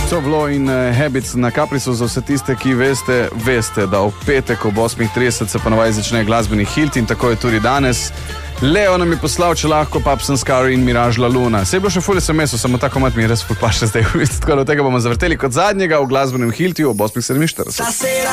Covlo in Habits na Caprisu. Za vse tiste, ki veste, da v petek ob 8:30 se ponovaj začne glasbeni Hilt in tako je tudi danes. Leo nam je poslal, če lahko, Papsen Scar in Mirage La Luna. Se je bilo še ful SMS-ov, samo tako mat mi je res ful paše zdaj. Tako da tega bomo zavrteli kot zadnjega v glasbenem Hiltiju ob 8:47.